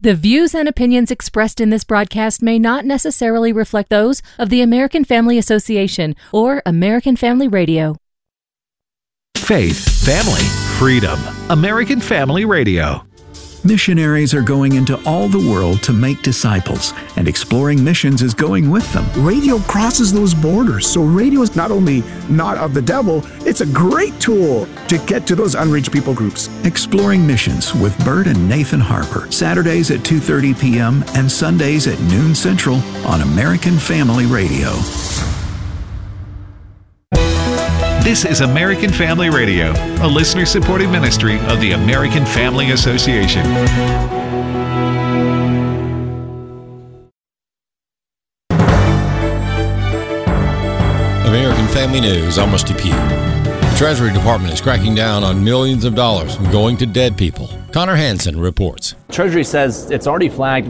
The views and opinions expressed in this broadcast may not necessarily reflect those of the American Family Association or American Family Radio. Faith, family, freedom. American Family Radio. Missionaries are going into all the world to make disciples, and Exploring Missions is going with them. Radio crosses those borders, so radio is not only not of the devil, it's a great tool to get to those unreached people groups. Exploring Missions with Bert and Nathan Harper, Saturdays at 2:30 p.m. and Sundays at noon Central on American Family Radio. This is American Family Radio, a listener-supported ministry of the American Family Association. American Family News, I'm Rusty Pugh. The Treasury Department is cracking down on millions of dollars going to dead people. Connor Hansen reports. Treasury says it's already flagged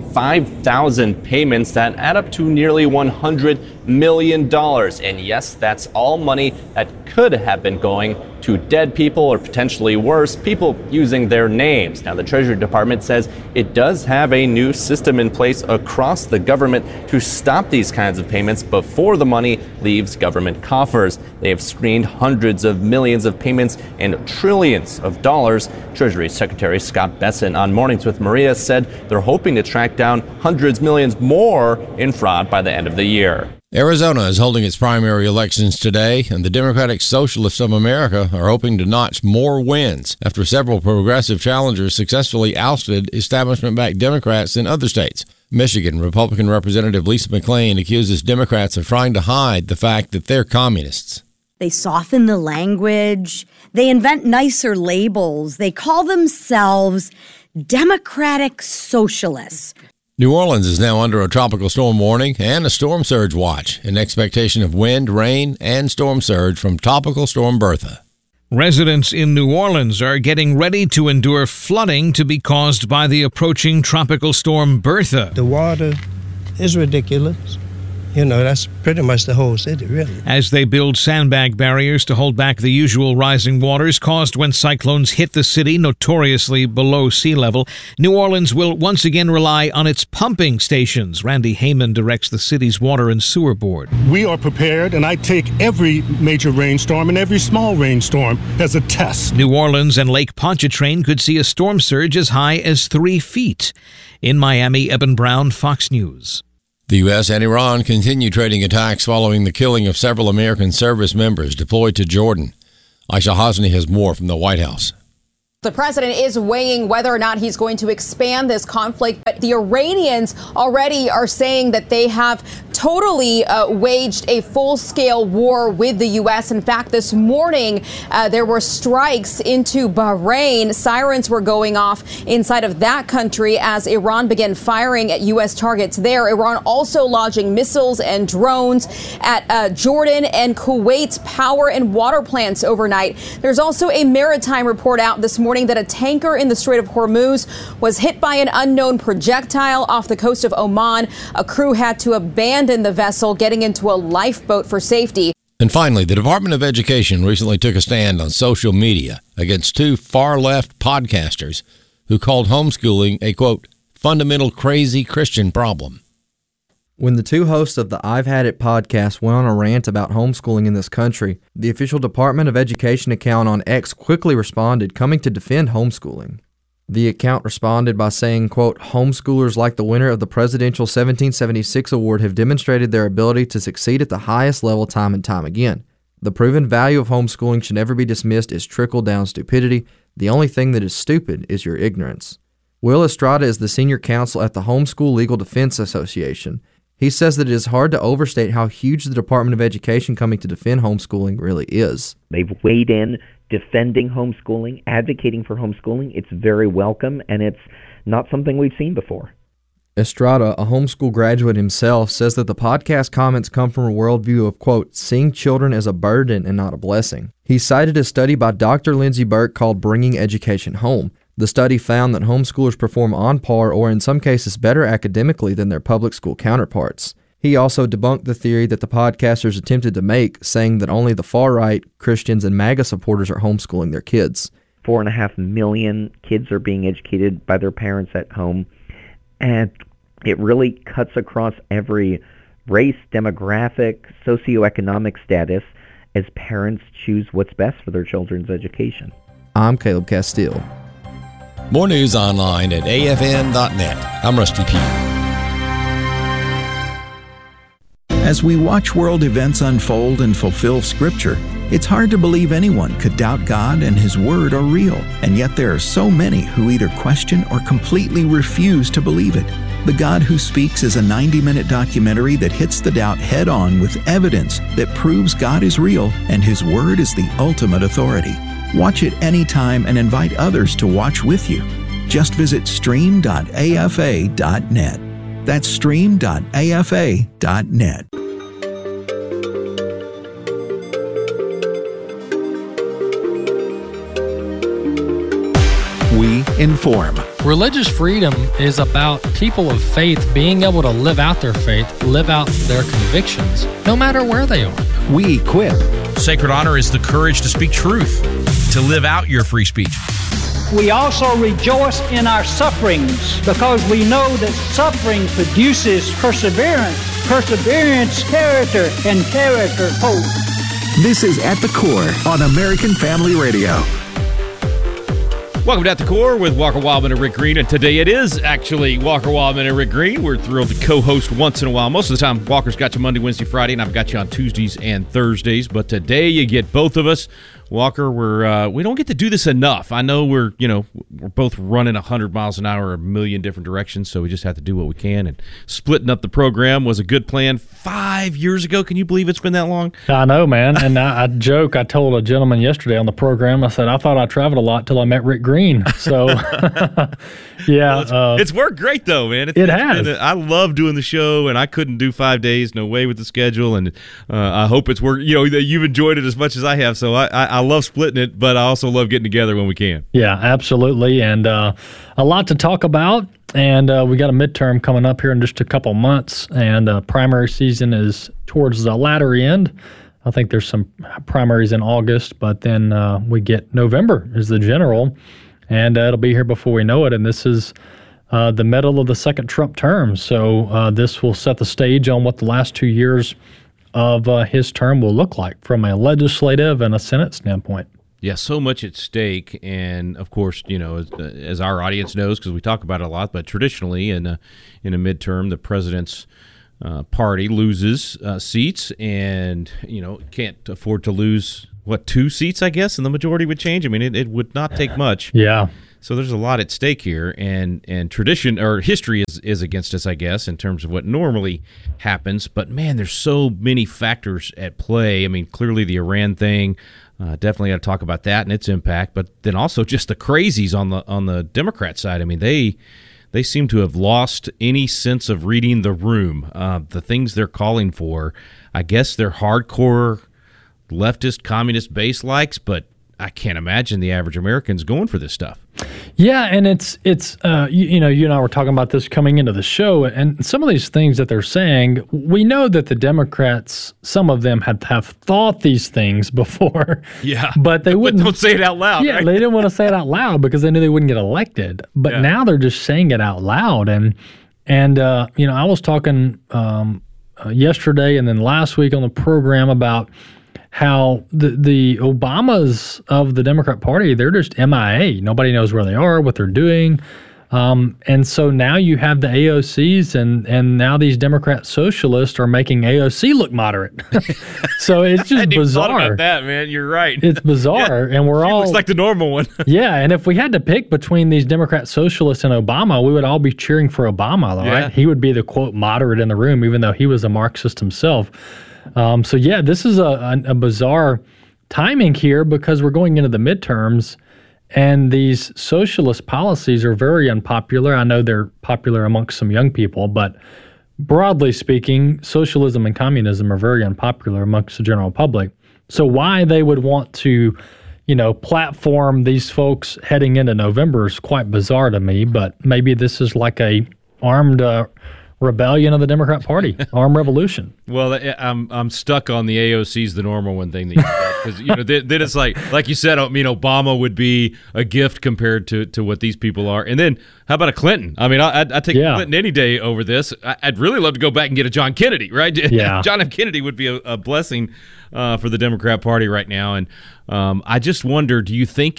5,000 payments that add up to nearly $100 million. And yes, that's all money that could have been going to dead people, or potentially worse, people using their names. Now, the Treasury Department says it does have a new system in place across the government to stop these kinds of payments before the money leaves government coffers. They have screened hundreds of millions of payments and trillions of dollars. Treasury Secretary Scott Bessent on Mornings with Maria said they're hoping to track down hundreds millions more in fraud by the end of the year. Arizona is holding its primary elections today, and the Democratic Socialists of America are hoping to notch more wins after several progressive challengers successfully ousted establishment-backed Democrats in other states. Michigan Republican Representative Lisa McClain accuses Democrats of trying to hide the fact that they're communists. They soften the language. They invent nicer labels. They call themselves Democratic Socialists. New Orleans is now under a tropical storm warning and a storm surge watch in expectation of wind, rain, and storm surge from Tropical Storm Bertha. Residents in New Orleans are getting ready to endure flooding to be caused by the approaching Tropical Storm Bertha. The water is ridiculous. You know, that's pretty much the whole city, really. As they build sandbag barriers to hold back the usual rising waters caused when cyclones hit the city notoriously below sea level, New Orleans will once again rely on its pumping stations. Randy Heyman directs the city's Water and Sewer Board. We are prepared, and I take every major rainstorm and every small rainstorm as a test. New Orleans and Lake Pontchartrain could see a storm surge as high as 3 feet. In Miami, Eben Brown, Fox News. The U.S. and Iran continue trading attacks following the killing of several American service members deployed to Jordan. Aisha Hasni has more from the White House. The president is weighing whether or not he's going to expand this conflict, but the Iranians already are saying that they have totally waged a full-scale war with the U.S. In fact, this morning, there were strikes into Bahrain. Sirens were going off inside of that country as Iran began firing at U.S. targets there. Iran also launching missiles and drones at Jordan and Kuwait's power and water plants overnight. There's also a maritime report out this morning that a tanker in the Strait of Hormuz was hit by an unknown projectile off the coast of Oman. A crew had to abandon the vessel, getting into a lifeboat for safety. And finally, the Department of Education recently took a stand on social media against two far-left podcasters who called homeschooling a, quote, fundamental crazy Christian problem. When the two hosts of the I've Had It podcast went on a rant about homeschooling in this country, the official Department of Education account on X quickly responded, coming to defend homeschooling. The account responded by saying, quote, homeschoolers like the winner of the Presidential 1776 Award have demonstrated their ability to succeed at the highest level time and time again. The proven value of homeschooling should never be dismissed as trickle-down stupidity. The only thing that is stupid is your ignorance. Will Estrada is the senior counsel at the Homeschool Legal Defense Association. He says that it is hard to overstate how huge the Department of Education coming to defend homeschooling really is. They've weighed in defending homeschooling, advocating for homeschooling. It's very welcome, and it's not something we've seen before. Estrada, a homeschool graduate himself, says that the podcast comments come from a worldview of, quote, seeing children as a burden and not a blessing. He cited a study by Dr. Lindsay Burke called Bringing Education Home. The study found that homeschoolers perform on par or in some cases better academically than their public school counterparts. He also debunked the theory that the podcasters attempted to make, saying that only the far-right, Christians, and MAGA supporters are homeschooling their kids. 4.5 million kids are being educated by their parents at home. And it really cuts across every race, demographic, socioeconomic status as parents choose what's best for their children's education. I'm Caleb Castile. More news online at afn.net. I'm Rusty Pugh. As we watch world events unfold and fulfill Scripture, it's hard to believe anyone could doubt God and His Word are real, and yet there are so many who either question or completely refuse to believe it. The God Who Speaks is a 90-minute documentary that hits the doubt head-on with evidence that proves God is real and His Word is the ultimate authority. Watch it anytime and invite others to watch with you. Just visit stream.afa.net. That's stream.afa.net. We inform. Religious freedom is about people of faith being able to live out their faith, live out their convictions, no matter where they are. We equip. Sacred honor is the courage to speak truth, to live out your free speech. We also rejoice in our sufferings because we know that suffering produces perseverance, perseverance, character, and character, hope. This is At the Core on American Family Radio. Welcome to At the Core with Walker Wildman and Rick Green, and today it is actually Walker Wildman and Rick Green. We're thrilled to co-host once in a while. Most of the time, Walker's got you Monday, Wednesday, Friday, and I've got you on Tuesdays and Thursdays, but today you get both of us. Walker, we don't get to do this enough. I know we're both running 100 miles an hour a million different directions, so we just have to do what we can. And splitting up the program was a good plan 5 years ago. Can you believe it's been that long? I know, man. And I joke. I told a gentleman yesterday on the program, I said, I thought I traveled a lot till I met Rick Green. So, yeah. Well, it's worked great, though, man. It has. I love doing the show, and I couldn't do 5 days. No way with the schedule. And I hope it's worked. You've enjoyed it as much as I have, so I love splitting it, but I also love getting together when we can. Yeah, absolutely. And a lot to talk about. And we got a midterm coming up here in just a couple months. And primary season is towards the latter end. I think there's some primaries in August, but then we get November is the general. And it'll be here before we know it. And this is the middle of the second Trump term. So this will set the stage on what the last 2 years of his term will look like from a legislative and a Senate standpoint. Yeah, so much at stake, and of course, as our audience knows, because we talk about it a lot, but traditionally in a midterm, the president's party loses seats, and can't afford to lose 2 seats, I guess, and the majority would change. I mean, it would not take much. Yeah. So there's a lot at stake here, and tradition or history is against us, I guess, in terms of what normally happens. But man, there's so many factors at play. I mean, clearly the Iran thing, definitely got to talk about that and its impact. But then also just the crazies on the Democrat side. I mean, they seem to have lost any sense of reading the room. The things they're calling for, I guess they're hardcore leftist communist base likes, but I can't imagine the average American's going for this stuff. Yeah, and it's you and I were talking about this coming into the show, and some of these things that they're saying, we know that the Democrats, some of them have thought these things before. Yeah, but they wouldn't. Don't say it out loud. Yeah, right? They didn't want to say it out loud because they knew they wouldn't get elected. But now they're just saying it out loud, and I was talking yesterday and then last week on the program about how the Obamas of the Democrat Party, they're just MIA. Nobody knows where they are, what they're doing. And so now you have the AOCs, and now these Democrat socialists are making AOC look moderate. So it's just bizarre. Thought about that, man. You're right. It's bizarre, and we're all looks like the normal one. Yeah, and if we had to pick between these Democrat socialists and Obama, we would all be cheering for Obama, right? He would be the quote moderate in the room, even though he was a Marxist himself. So yeah, this is a bizarre timing here because we're going into the midterms, and these socialist policies are very unpopular. I know they're popular amongst some young people, but broadly speaking, socialism and communism are very unpopular amongst the general public. So why they would want to, platform these folks heading into November is quite bizarre to me, but maybe this is like a armed rebellion of the Democrat Party, armed revolution. Well, I'm stuck on the AOC's the normal one thing that you said, because then it's like you said, Obama would be a gift compared to what these people are. And then how about a Clinton? I mean, I'd take Clinton any day over this. I'd really love to go back and get a John Kennedy, right? Yeah. John F. Kennedy would be a blessing for the Democrat Party right now. And I just wonder, do you think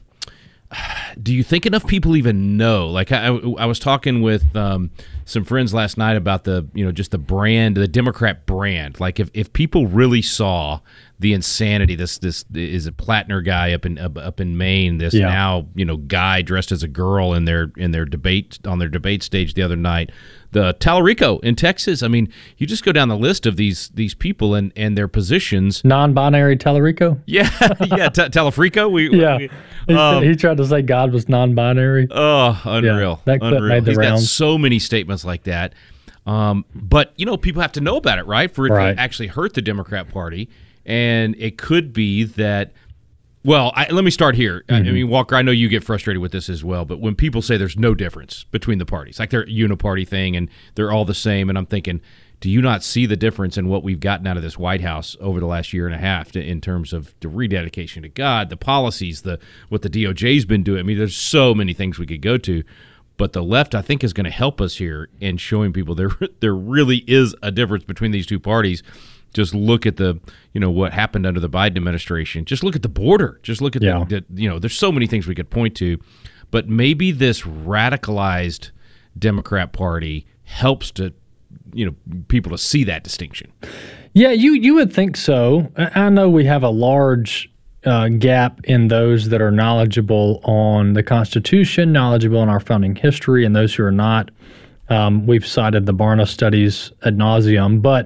enough people even know? Like I was talking with some friends last night about just the brand, the Democrat brand. Like if people really saw the insanity, this is a Plattner guy up in Maine, this now guy dressed as a girl in their debate on their debate stage the other night. The Tallarico in Texas. I mean, you just go down the list of these people and their positions. Non-binary Tallarico? Yeah, Talafrico. He tried to say God was non-binary. Oh, unreal. Yeah, that clip made the rounds. Got so many statements like that. But, people have to know about it, right? For it to actually hurt the Democrat Party. And it could be that, well, let me start here. I mean, Walker, I know you get frustrated with this as well, but when people say there's no difference between the parties, like they're a uniparty thing and they're all the same, and I'm thinking, do you not see the difference in what we've gotten out of this White House over the last year and a half in terms of the rededication to God, the policies, what the DOJ's been doing? I mean, there's so many things we could go to. But the left, I think, is going to help us here in showing people there really is a difference between these two parties. Just look at what happened under the Biden administration. Just look at the border. Just look at there's so many things we could point to. But maybe this radicalized Democrat Party helps to, people to see that distinction. Yeah, you would think so. I know we have a large gap in those that are knowledgeable on the Constitution, knowledgeable on our founding history, and those who are not. We've cited the Barna studies ad nauseum, but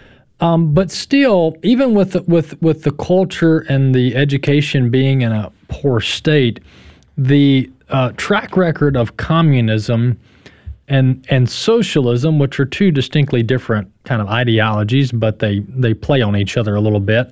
still, even with the culture and the education being in a poor state, the track record of communism and socialism, which are two distinctly different kind of ideologies, but they play on each other a little bit.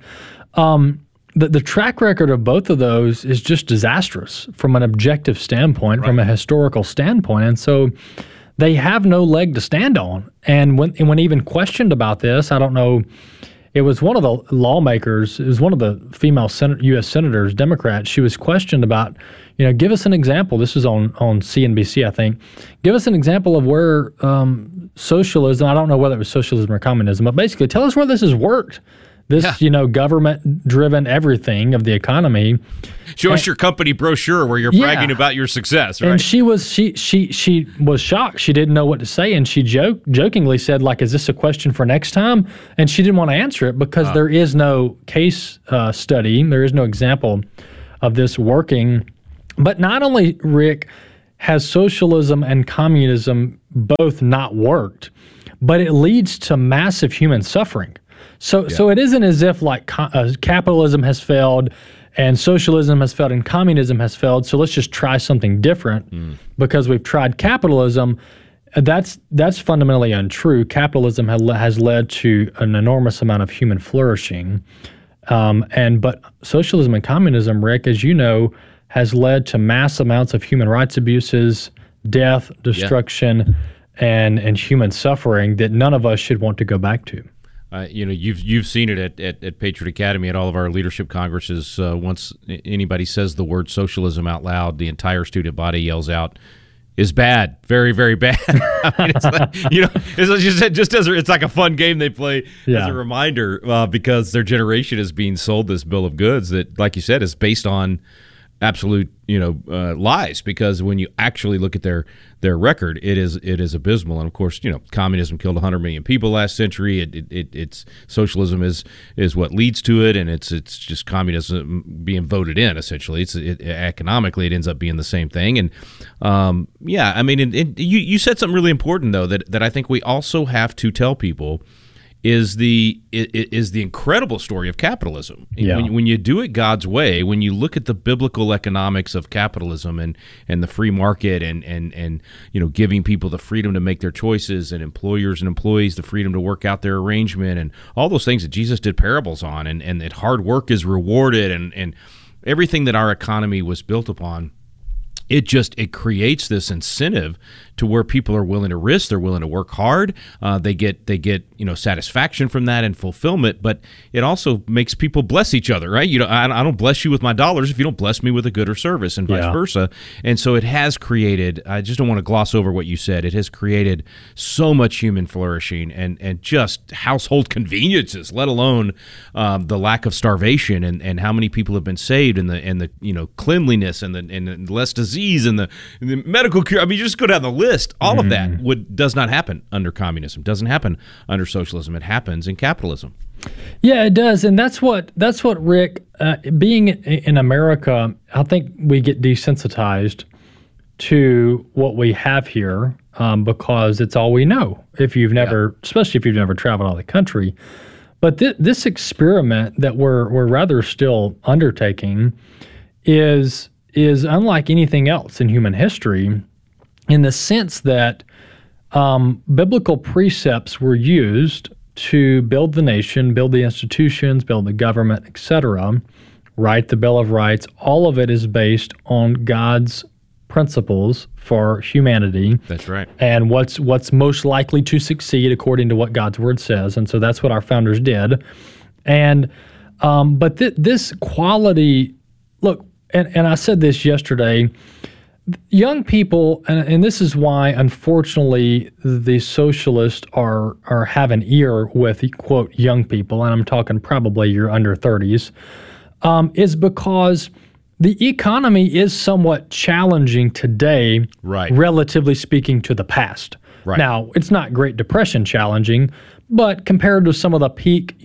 The track record of both of those is just disastrous from an objective standpoint, from a historical standpoint, and so they have no leg to stand on. And when even questioned about this, I don't know, it was one of the lawmakers, it was one of the female U.S. senators, Democrats, she was questioned about, give us an example. This is on CNBC, I think. Give us an example of where socialism, I don't know whether it was socialism or communism, but basically tell us where this has worked. This, government-driven everything of the economy. Show us your company brochure where you're bragging about your success, right? And she was shocked. She didn't know what to say, and she jokingly said, like, "Is this a question for next time?" And she didn't want to answer it because there is no case study, there is no example of this working. But not only, Rick, has socialism and communism both not worked, but it leads to massive human suffering. So it isn't as if like capitalism has failed and socialism has failed and communism has failed, so let's just try something different because we've tried capitalism. That's fundamentally untrue. Capitalism has led to an enormous amount of human flourishing, but socialism and communism, Rick, as you know, has led to mass amounts of human rights abuses, death, destruction, and human suffering that none of us should want to go back to. You've seen it at Patriot Academy at all of our leadership congresses. Once anybody says the word socialism out loud, the entire student body yells out, "Is bad, very, very bad." I mean, it's like, it's like a fun game they play as a reminder because their generation is being sold this bill of goods that, like you said, is based on absolute lies, because when you actually look at their record, it is abysmal. And of course, communism killed 100 million people last century. It's socialism is what leads to it, and it's just communism being voted in. Essentially, economically it ends up being the same thing. And I mean, you said something really important though that I think we also have to tell people. Is the incredible story of capitalism. Yeah. When you do it God's way, when you look at the biblical economics of capitalism and the free market and giving people the freedom to make their choices and employers and employees the freedom to work out their arrangement and all those things that Jesus did parables on and that hard work is rewarded and everything that our economy was built upon, it creates this incentive to where people are willing to risk, they're willing to work hard, they get satisfaction from that and fulfillment, but it also makes people bless each other, right? I don't bless you with my dollars if you don't bless me with a good or service, and vice versa. And so it has created, I just don't want to gloss over what you said, it has created so much human flourishing and just household conveniences, let alone the lack of starvation and how many people have been saved, and the cleanliness and the less disease and the medical care. I mean, you just go down the list. All of that does not happen under communism. Doesn't happen under socialism. It happens in capitalism. Yeah, it does, and that's what Rick. Being in America, I think we get desensitized to what we have here because it's all we know. Especially if you've never traveled out of the country. But this experiment that we're rather still undertaking is unlike anything else in human history, in the sense that biblical precepts were used to build the nation, build the institutions, build the government, etc., write the Bill of Rights. All of it is based on God's principles for humanity. That's right. And what's most likely to succeed according to what God's Word says. And so that's what our founders did. And but this quality, look, and I said this yesterday, young people, and this is why, unfortunately, the socialists have an ear with, quote, young people, and I'm talking probably your under 30s, is because the economy is somewhat challenging today, right, relatively speaking to the past. Right. Now, it's not Great Depression challenging, but compared to some of the peak,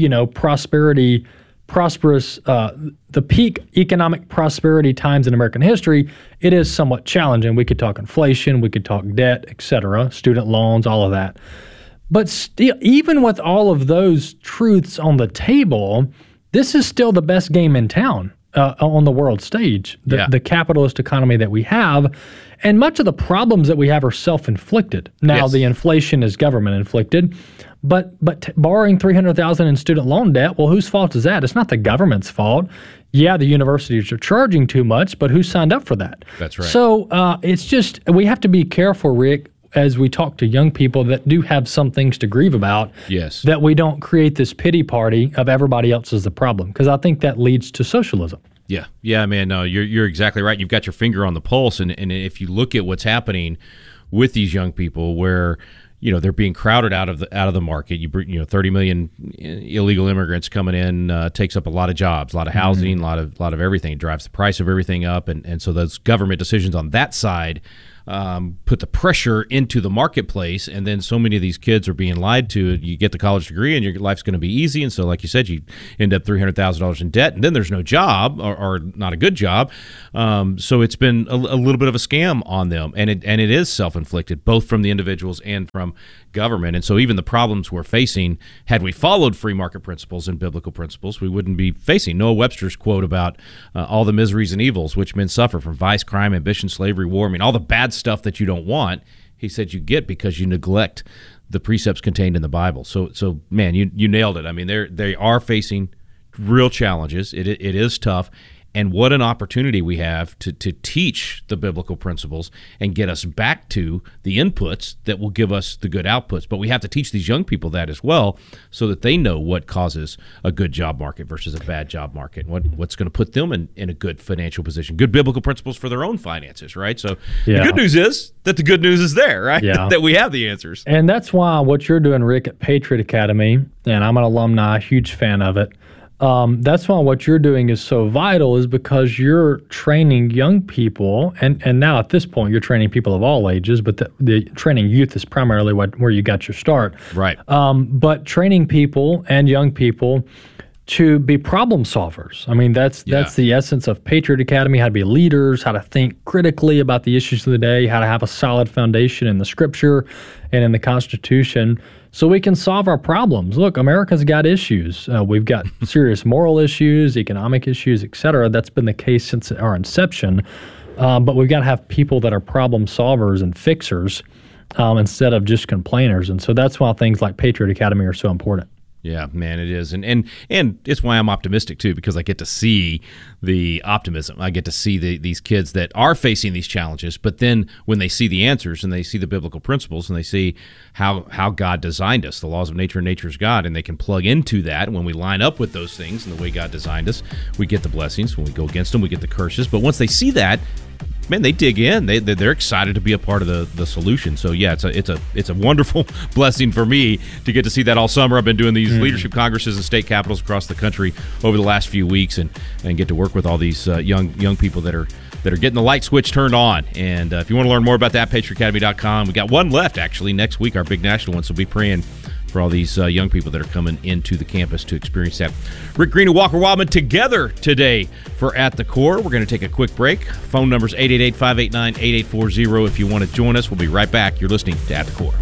the peak economic prosperity times in American history, it is somewhat challenging. We could talk inflation, we could talk debt, etc., student loans, all of that. But still, even with all of those truths on the table, this is still the best game in town on the world stage, the capitalist economy that we have. And much of the problems that we have are self-inflicted. Now, the inflation is government-inflicted, but borrowing $300,000 in student loan debt, well, whose fault is that? It's not the government's fault. Yeah, the universities are charging too much, but who signed up for that? That's right. So it's just, we have to be careful, Rick, as we talk to young people that do have some things to grieve about, that we don't create this pity party of everybody else is the problem, because I think that leads to socialism. Yeah, man. No, you're exactly right. You've got your finger on the pulse, and if you look at what's happening with these young people, where they're being crowded out of the market. 30 million illegal immigrants coming in takes up a lot of jobs, a lot of housing, a lot of everything. It drives the price of everything up, and so those government decisions on that side put the pressure into the marketplace, and then so many of these kids are being lied to. You get the college degree and your life's going to be easy, and so like you said, you end up $300,000 in debt, and then there's no job or not a good job. So it's been a little bit of a scam on them, and it is self-inflicted, both from the individuals and from government. And so even the problems we're facing, had we followed free market principles and biblical principles, we wouldn't be facing. Noah Webster's quote about all the miseries and evils which men suffer from vice, crime, ambition, slavery, war, all the bad stuff that you don't want, he said you get because you neglect the precepts contained in the Bible. So man, you nailed it. I mean, they are facing real challenges. It is tough. And what an opportunity we have to teach the biblical principles and get us back to the inputs that will give us the good outputs. But we have to teach these young people that as well, so that they know what causes a good job market versus a bad job market, what's going to put them in a good financial position, good biblical principles for their own finances, right? So the good news is that the good news is there, right? That we have the answers. And that's why what you're doing, Rick, at Patriot Academy, and I'm an alumni, huge fan of it, that's why what you're doing is so vital, is because you're training young people, and now at this point you're training people of all ages, but the training youth is primarily where you got your start. Right. But training people and young people to be problem solvers. I mean, that's the essence of Patriot Academy, how to be leaders, how to think critically about the issues of the day, how to have a solid foundation in the Scripture and in the Constitution, so we can solve our problems. Look, America's got issues. We've got serious moral issues, economic issues, et cetera. That's been the case since our inception. But we've got to have people that are problem solvers and fixers instead of just complainers. And so that's why things like Patriot Academy are so important. Yeah, man, it is. And it's why I'm optimistic, too, because I get to see the optimism. I get to see these kids that are facing these challenges, but then when they see the answers and they see the biblical principles and they see how God designed us, the laws of nature and nature's God, and they can plug into that. When we line up with those things and the way God designed us, we get the blessings. When we go against them, we get the curses. But once they see that, man, they dig in. They're excited to be a part of the solution. So yeah, it's a wonderful blessing for me to get to see that all summer. I've been doing these leadership congresses in state capitals across the country over the last few weeks, and get to work with all these young people that are getting the light switch turned on. And if you want to learn more about that, PatriotAcademy.com. We got one left actually next week, our big national one. So be praying for all these young people that are coming into the campus to experience that. Rick Green and Walker Wildman together today for At the Core. We're going to take a quick break. Phone number's 888-589-8840 if you want to join us. We'll be right back. You're listening to At the Core.